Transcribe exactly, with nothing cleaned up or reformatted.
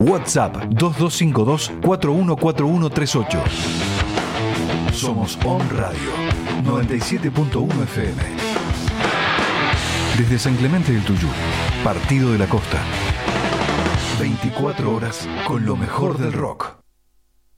WhatsApp dos dos cinco dos, cuatro uno cuatro uno tres ocho. Somos On Radio noventa y siete punto uno F M. Desde San Clemente del Tuyú, Partido de la Costa. veinticuatro horas con lo mejor del rock.